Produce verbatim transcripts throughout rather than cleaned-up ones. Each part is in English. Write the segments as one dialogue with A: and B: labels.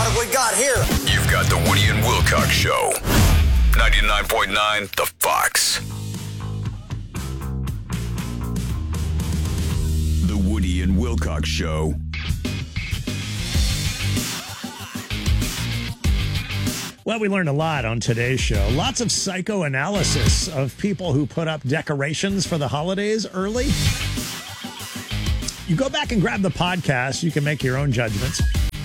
A: have we got here?
B: You've got the Woody and Wilcox Show. ninety-nine point nine The Fox. The Woody and Wilcox Show.
C: Well, we learned a lot on today's show. Lots of psychoanalysis of people who put up decorations for the holidays early. You go back and grab the podcast. You can make your own judgments.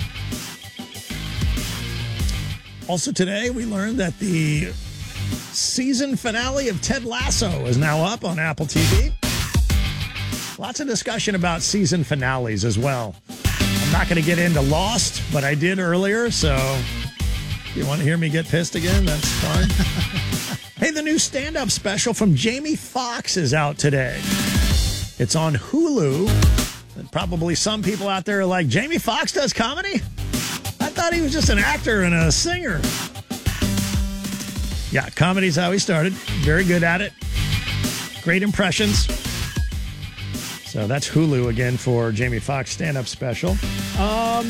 C: Also today, we learned that the season finale of Ted Lasso is now up on Apple T V. Lots of discussion about season finales as well. I'm not going to get into Lost, but I did earlier, so if you want to hear me get pissed again, that's fine. Hey, the new stand-up special from Jamie Foxx is out today. It's on Hulu. And probably some people out there are like, Jamie Foxx does comedy? I thought he was just an actor and a singer. Yeah, comedy's how he started. Very good at it. Great impressions. So that's Hulu again for Jamie Foxx stand-up special. Um,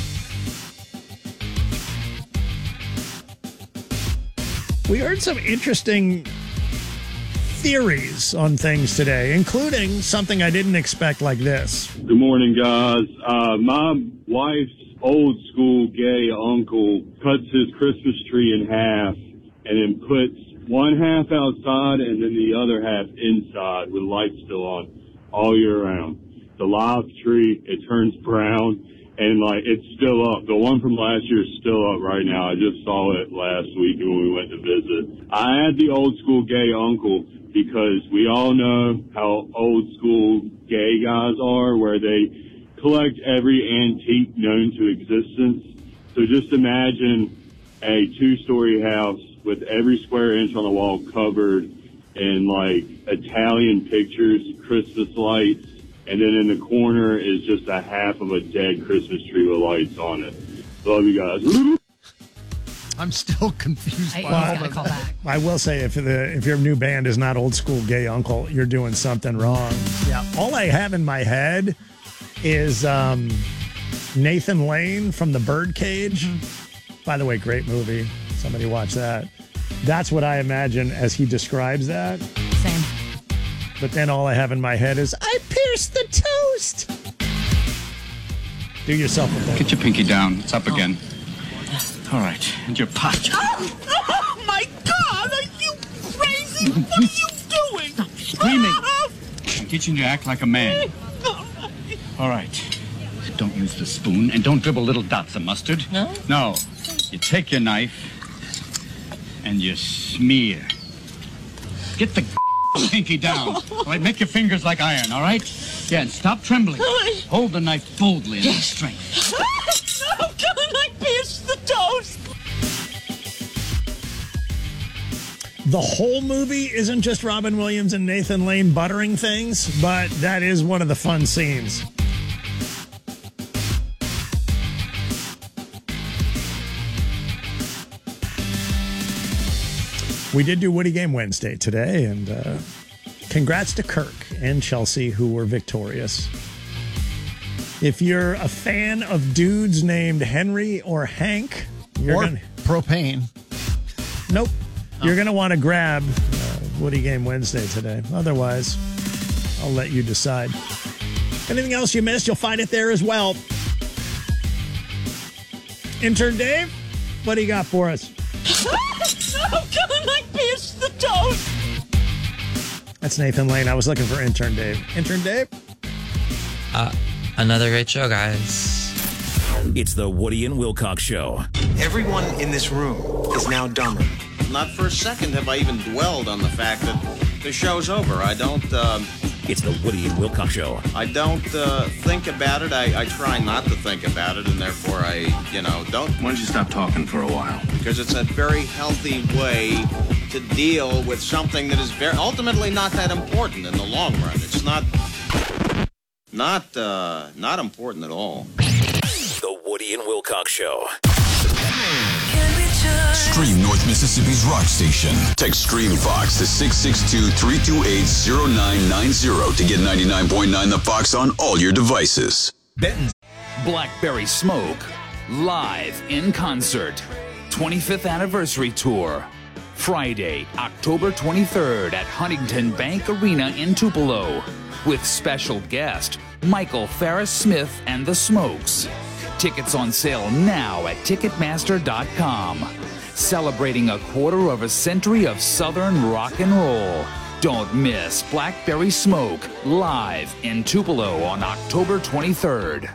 C: we heard some interesting theories on things today, including something I didn't expect like this.
D: Good morning, guys. Uh, my wife's old school gay uncle cuts his Christmas tree in half and then puts one half outside and then the other half inside with lights still on all year round. The live tree, it turns brown and like it's still up. The one from last year is still up right now. I just saw it last week when we went to visit. I had the old school gay uncle because we all know how old school gay guys are, where they collect every antique known to existence. So just imagine a two-story house with every square inch on the wall covered in like Italian pictures, Christmas lights, and then in the corner is just a half of a dead Christmas tree with lights on it. Love you guys.
E: I'm still confused
F: I,
E: by
F: I
E: all
F: gotta
E: of
F: call
E: that.
F: back.
C: I will say, if the if your new band is not Old School Gay Uncle, you're doing something wrong. Yeah. All I have in my head is um, Nathan Lane from The Birdcage. Mm-hmm. By the way, great movie. Somebody watch that. That's what I imagine as he describes that.
F: Same.
C: But then all I have in my head is, I pierced the toast. Do yourself a favor.
G: Get your pinky down. It's up again. All right. And your posture.
H: Oh, oh my God! Are you crazy? What are you doing?
G: Stop screaming. I'm teaching you to act like a man. All right. Don't use the spoon and don't dribble little dots of mustard.
H: No?
G: No. You take your knife and you smear. Get the pinky down. All right, make your fingers like iron, all right? Yeah, and stop trembling. Hold the knife boldly and with strength.
H: No, God, I pierced the toast.
C: The whole movie isn't just Robin Williams and Nathan Lane buttering things, but that is one of the fun scenes. We did do Woody Game Wednesday today, and uh, congrats to Kirk and Chelsea, who were victorious. If you're a fan of dudes named Henry or Hank, you're
E: or
C: gonna
E: propane.
C: Nope. Oh. You're going to want to grab uh, Woody Game Wednesday today. Otherwise, I'll let you decide. Anything else you missed, you'll find it there as well. Intern Dave, what do you got for us?
H: Oh, God, I pierced the toast.
C: That's Nathan Lane. I was looking for Intern Dave. Intern Dave?
I: Uh, another great show, guys.
J: It's the Woody and Wilcox Show.
A: Everyone in this room is now dumber.
K: Not for a second have I even dwelled on the fact that the show's over. I don't, uh...
J: It's the Woody and Wilcox Show.
K: I don't uh, think about it. I, I try not to think about it, and therefore I, you know, don't...
G: Why don't you stop talking for a while?
K: Because it's a very healthy way to deal with something that is very ultimately not that important in the long run. It's not... Not, uh, not important at all.
J: The Woody and Wilcox Show.
B: Stream North Mississippi's rock station. Text Stream Fox to six six two, three two eight, zero nine nine zero to get ninety-nine point nine The Fox on all your devices.
L: Benton's Blackberry Smoke
F: live in concert. twenty-fifth Anniversary Tour. Friday, October twenty-third at Huntington Bank Arena in Tupelo. With special guest, Michael Farris Smith and the Smokes. Tickets on sale now at Ticketmaster dot com. Celebrating a quarter of a century of Southern rock and roll. Don't miss Blackberry Smoke live in Tupelo on October twenty-third.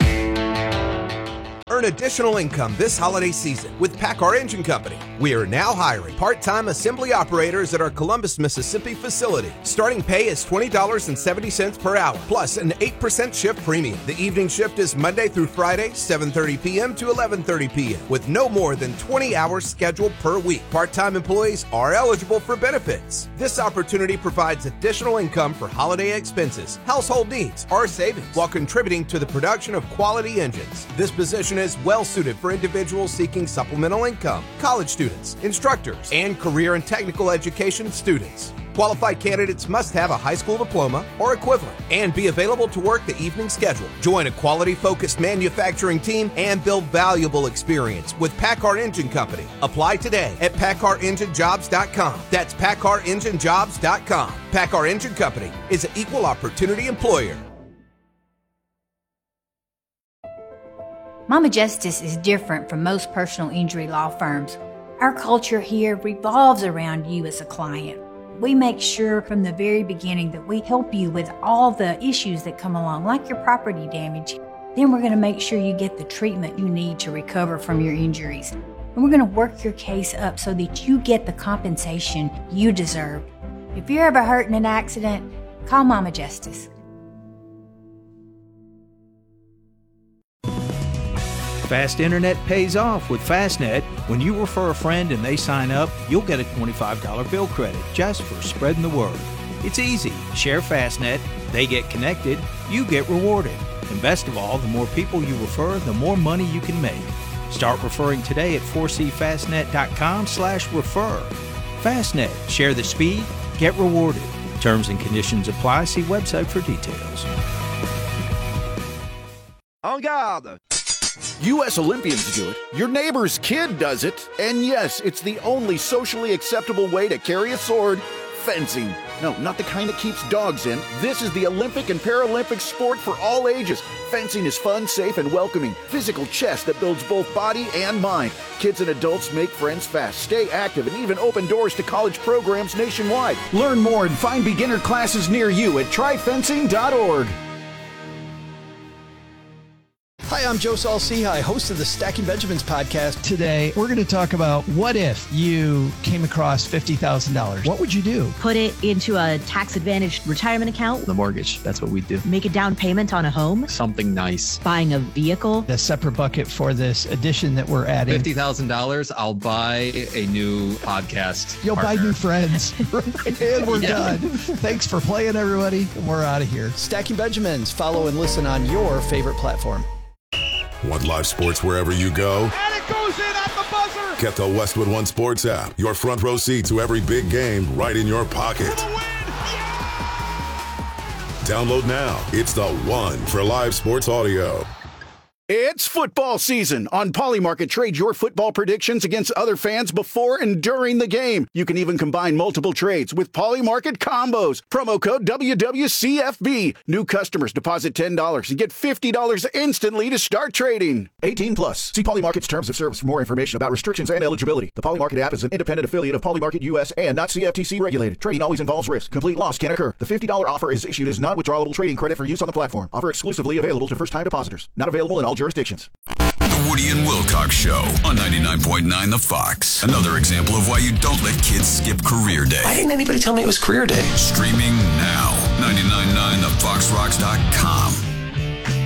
L: Earn additional income this holiday season with PACCAR Engine Company. We are now hiring part-time assembly operators at our Columbus, Mississippi facility. Starting pay is twenty dollars and seventy cents per hour, plus an eight percent shift premium. The evening shift is Monday through Friday, seven thirty p.m. to eleven thirty p.m., with no more than twenty hours scheduled per week. Part-time employees are eligible for benefits. This opportunity provides additional income for holiday expenses, household needs, or savings, while contributing to the production of quality engines. This position is well suited for individuals seeking supplemental income, college students, instructors, and career and technical education students. Qualified candidates must have a high school diploma or equivalent and be available to work the evening schedule. Join a quality-focused manufacturing team and build valuable experience with PACCAR Engine Company. Apply today at PACCAR Engine Jobs dot com. That's PACCAR Engine Jobs dot com. PACCAR Engine Company is an equal opportunity employer.
M: Mama Justice is different from most personal injury law firms. Our culture here revolves around you as a client. We make sure from the very beginning that we help you with all the issues that come along, like your property damage. Then we're going to make sure you get the treatment you need to recover from your injuries. And we're going to work your case up so that you get the compensation you deserve. If you're ever hurt in an accident, call Mama Justice.
N: Fast internet pays off with Fastnet. When you refer a friend and they sign up, you'll get a twenty-five dollars bill credit just for spreading the word. It's easy. Share Fastnet, they get connected, you get rewarded. And best of all, the more people you refer, the more money you can make. Start referring today at four c fastnet dot com slash refer. Fastnet. Share the speed, get rewarded. Terms and conditions apply. See website for details.
O: En garde! U S Olympians do it, your neighbor's kid does it, and yes, it's the only socially acceptable way to carry a sword, fencing. No, not the kind that keeps dogs in. This is the Olympic and Paralympic sport for all ages. Fencing is fun, safe, and welcoming. Physical chess that builds both body and mind. Kids and adults make friends fast, stay active, and even open doors to college programs nationwide. Learn more and find beginner classes near you at try fencing dot org.
P: Hi, I'm Joe Saul-Sehy, host of the Stacking Benjamins podcast.
E: Today, we're going to talk about what if you came across fifty thousand dollars? What would you do?
Q: Put it into a tax-advantaged retirement account.
R: The mortgage, that's what we do.
Q: Make a down payment on a home.
R: Something nice.
Q: Buying a vehicle.
E: A separate bucket for this addition that we're adding.
R: fifty thousand dollars, I'll buy a new podcast
E: You'll
R: partner.
E: buy new friends. And we're yeah. done. Thanks for playing, everybody. We're out of here.
P: Stacking Benjamins. Follow and listen on your favorite platform.
S: Want live sports wherever you go?
H: And it goes in at the buzzer!
S: Get the Westwood One Sports app. Your front row seat to every big game right in your pocket. Yeah! Download now. It's the one for live sports audio.
O: It's football season. On Polymarket, trade your football predictions against other fans before and during the game. You can even combine multiple trades with Polymarket combos. Promo code W W C F B. New customers deposit ten dollars and get fifty dollars instantly to start trading. eighteen plus. See Polymarket's terms of service for more information about restrictions and eligibility. The Polymarket app is an independent affiliate of Polymarket U S and not C F T C regulated. Trading always involves risk. Complete loss can occur. The fifty dollars offer is issued as non-withdrawable trading credit for use on the platform. Offer exclusively available to first-time depositors. Not available in all jurisdictions.
B: The Woody and Wilcox Show on ninety-nine point nine The Fox. Another example of why you don't let kids skip career day.
A: Why didn't anybody tell me it was career day?
B: Streaming now. ninety-nine point nine the fox rocks dot com.